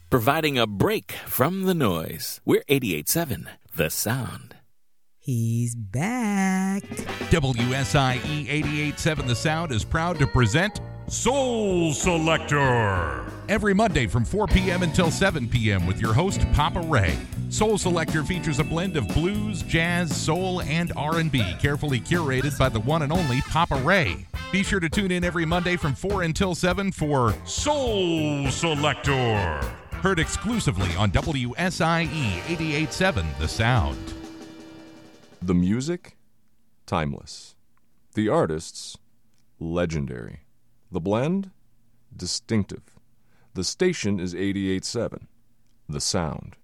providing a break from the noise. We're 88.7 The Sound. He's back. WSIE 88.7 The Sound is proud to present Soul Selector every Monday from 4 p.m. until 7 p.m. with your host, Papa Ray. Soul Selector features a blend of blues, jazz, soul, and R&B, carefully curated by the one and only Papa Ray. Be sure to tune in every Monday from 4 until 7 for Soul Selector, heard exclusively on WSIE 88.7 The Sound. The music, timeless. The artists, legendary. The blend, distinctive. The station is 88.7, The Sound.